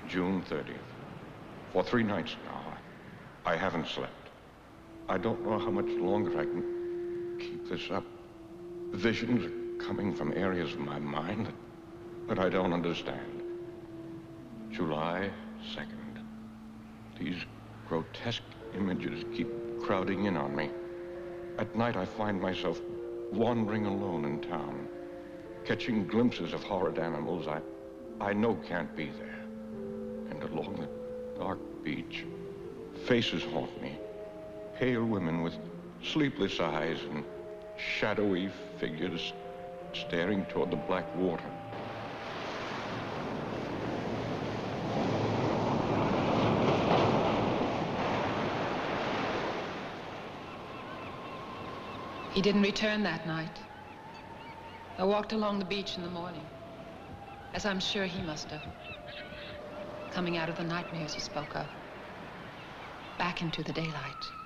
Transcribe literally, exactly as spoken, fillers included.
June thirtieth. For three nights now, I haven't slept. I don't know how much longer I can keep this up. Visions are coming from areas of my mind that, that I don't understand. July second. These grotesque images keep crowding in on me. At night, I find myself wandering alone in town, catching glimpses of horrid animals I, I know can't be there. And along the dark beach, faces haunt me. Pale women with sleepless eyes and shadowy figures staring toward the black water. He didn't return that night. I walked along the beach in the morning, as I'm sure he must have, coming out of the nightmares he spoke of, back into the daylight.